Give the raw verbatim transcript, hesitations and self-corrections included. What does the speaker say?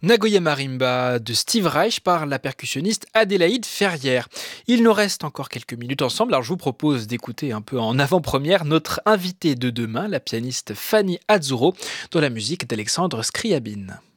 Nagoya Marimba de Steve Reich par la percussionniste Adélaïde Ferrière. Il nous reste encore quelques minutes ensemble, alors je vous propose d'écouter un peu en avant-première notre invitée de demain, la pianiste Fanny Azzurro, dans la musique d'Alexandre Scriabine.